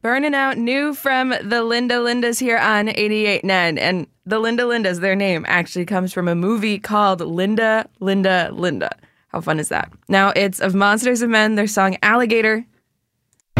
Burning out new from the Linda Lindas here on 88.9. And the Linda Lindas, their name actually comes from a movie called Linda, Linda, Linda. How fun is that? Now, it's of Monsters of Men, their song Alligator.